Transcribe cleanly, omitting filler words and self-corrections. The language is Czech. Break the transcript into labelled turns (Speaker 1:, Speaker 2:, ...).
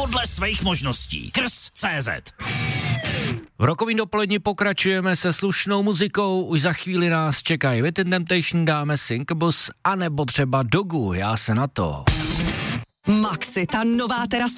Speaker 1: podle svých možností. Krs.cz.
Speaker 2: V rokovým dopoledni pokračujeme se slušnou muzikou, už za chvíli nás čekají Within Temptation, dáme si Incubus, anebo třeba Dogu, já se na to.
Speaker 3: Maxi, ta nová terasa